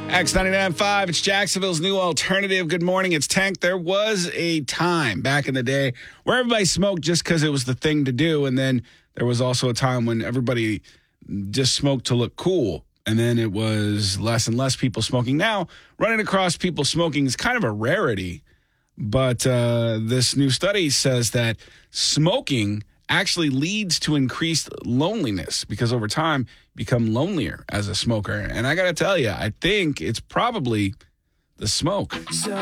X99.5, it's Jacksonville's new alternative. Good morning, it's Tank. There was a time back in the day where everybody smoked just because it was the thing to do. And then there was also a time when everybody just smoked to look cool. And then it was less and less people smoking. Now, running across people smoking is kind of a rarity. But this new study says that smoking actually leads to increased loneliness because over time you become lonelier as a smoker. And I got to tell you, I think it's probably the smoke.